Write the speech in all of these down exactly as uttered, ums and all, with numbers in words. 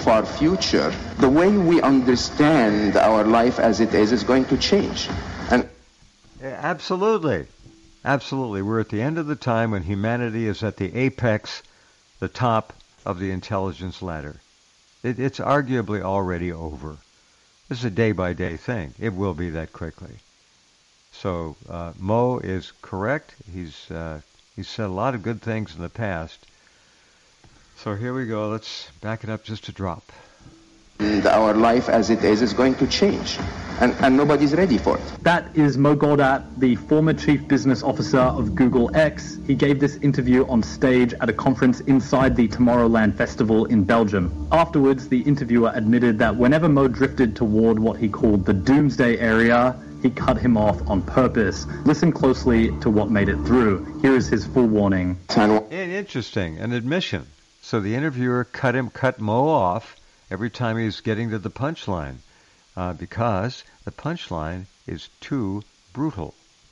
far future, the way we understand our life as it is is going to change. And absolutely. Absolutely. We're at the end of the time when humanity is at the apex, the top of the intelligence ladder. It, it's arguably already over. This is a day-by-day thing. It will be that quickly. So uh, Mo is correct. He's uh, he's said a lot of good things in the past. So here we go. Let's back it up just a drop. And our life as it is is going to change. And, and nobody's ready for it. That is Mo Gawdat, the former chief business officer of Google X. He gave this interview on stage at a conference inside the Tomorrowland Festival in Belgium. Afterwards, the interviewer admitted that whenever Mo drifted toward what he called the doomsday area, he cut him off on purpose. Listen closely to what made it through. Here is his full warning. Interesting, an admission. So the interviewer cut him, cut Mo off every time he was getting to the punchline. Uh, because the punchline is too brutal.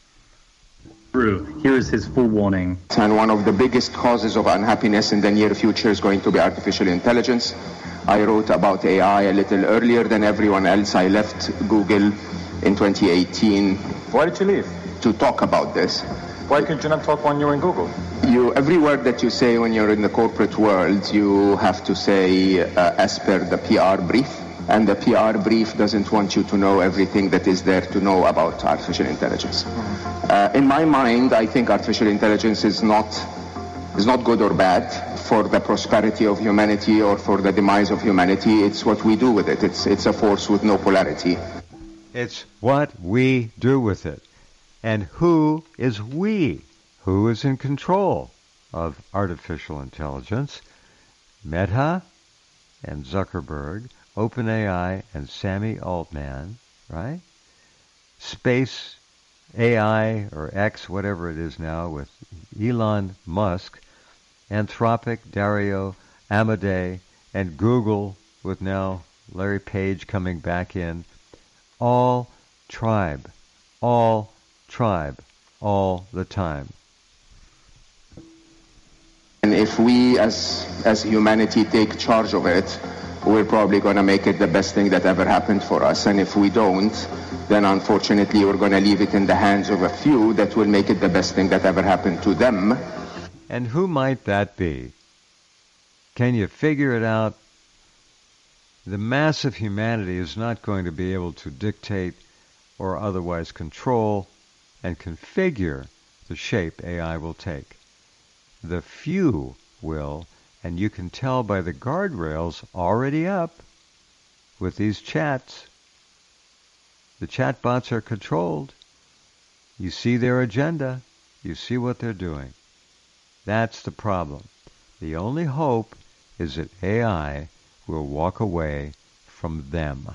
True. Here is his full warning. And one of the biggest causes of unhappiness in the near future is going to be artificial intelligence. I wrote about A I a little earlier than everyone else. I left Google in twenty eighteen. Why did you leave? To talk about this. Why couldn't you not talk when you were in Google? You, every word that you say when you're in the corporate world, you have to say uh, as per the P R brief. And the P R brief doesn't want you to know everything that is there to know about artificial intelligence. Mm-hmm. Uh, in my mind, I think artificial intelligence is not is not good or bad for the prosperity of humanity or for the demise of humanity. It's what we do with it. It's it's a force with no polarity. It's what we do with it. And who is we? Who is in control of artificial intelligence? Meta and Zuckerberg, OpenAI and Sammy Altman, right? Space A I or X, whatever it is now, with Elon Musk, Anthropic, Dario Amodei, and Google with now Larry Page coming back in. All tribe, all tribe, all the time. And if we as as humanity take charge of it, we're probably going to make it the best thing that ever happened for us. And if we don't, then unfortunately we're going to leave it in the hands of a few that will make it the best thing that ever happened to them. And who might that be? Can you figure it out? The mass of humanity is not going to be able to dictate or otherwise control and configure the shape A I will take. The few will. And you can tell by the guardrails already up with these chats. The chatbots are controlled. You see their agenda. You see what they're doing. That's the problem. The only hope is that A I will walk away from them.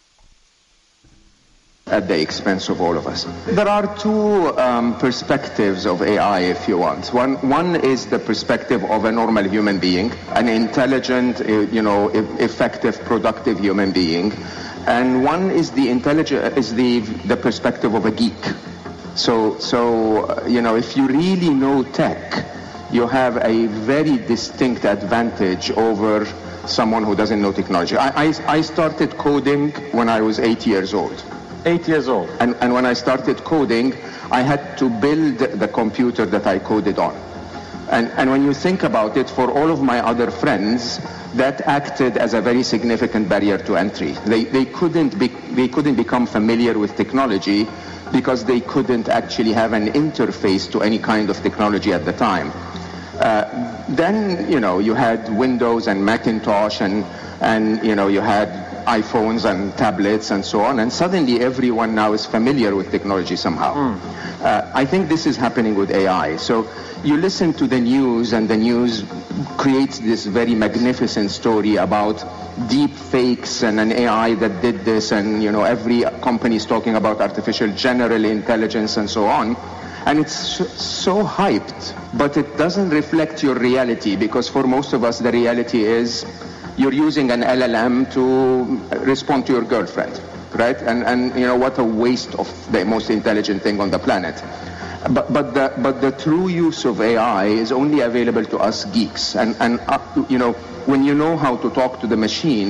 At the expense of all of us. There are two um, perspectives of A I, if you want. One, one is the perspective of a normal human being, an intelligent, you know, effective, productive human being, and one is the intelligent, is the the perspective of a geek. So, so you know, if you really know tech, you have a very distinct advantage over someone who doesn't know technology. I, I, I started coding when I was eight years old. Eight years old. And, and when I started coding, I had to build the computer that I coded on. And, and when you think about it, for all of my other friends, that acted as a very significant barrier to entry. They, they, couldn't be, they couldn't become familiar with technology because they couldn't actually have an interface to any kind of technology at the time. Uh, then, you know, you had Windows and Macintosh and, and, you know, you had iPhones and tablets and so on, and suddenly everyone now is familiar with technology somehow. Mm. Uh, I think this is happening with A I. So you listen to the news, and the news creates this very magnificent story about deep fakes and an A I that did this, and you know every company is talking about artificial general intelligence and so on. And it's so, so hyped, but it doesn't reflect your reality, because for most of us the reality is you're using an L L M to respond to your girlfriend, right? And, and you know, what a waste of the most intelligent thing on the planet. But, but, the, but the true use of A I is only available to us geeks. And, and uh, you know, when you know how to talk to the machine,